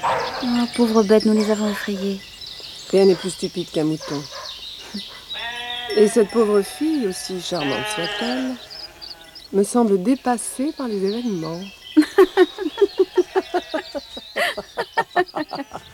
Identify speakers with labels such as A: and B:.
A: Oh, pauvre bête, nous les avons effrayés.
B: Rien n'est plus stupide qu'un mouton. Et cette pauvre fille, aussi charmante soit-elle, me semble dépassée par les événements.